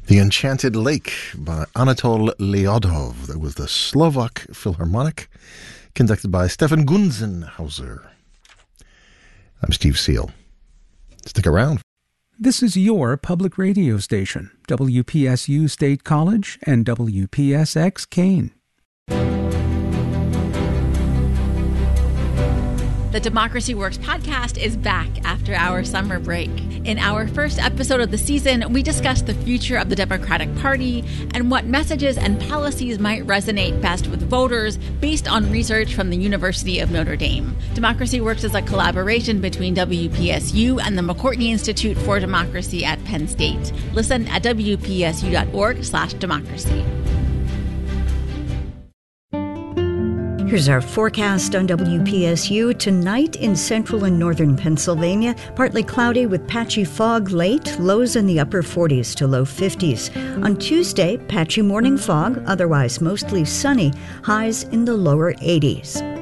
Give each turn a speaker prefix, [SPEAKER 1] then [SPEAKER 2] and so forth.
[SPEAKER 1] The Enchanted Lake by Anatol Leodov. That was the Slovak Philharmonic, conducted by Stefan Gunzenhauser. I'm Steve Seal. Stick around.
[SPEAKER 2] This is your public radio station, WPSU State College and WPSX Kane.
[SPEAKER 3] The Democracy Works podcast is back after our summer break. In our first episode of the season, we discussed the future of the Democratic Party and what messages and policies might resonate best with voters based on research from the University of Notre Dame. Democracy Works is a collaboration between WPSU and the McCourtney Institute for Democracy at Penn State. Listen at wpsu.org/democracy.
[SPEAKER 4] Here's our forecast on WPSU. Tonight in central and northern Pennsylvania, partly cloudy with patchy fog late, lows in the upper 40s to low 50s. On Tuesday, patchy morning fog, otherwise mostly sunny, highs in the lower 80s.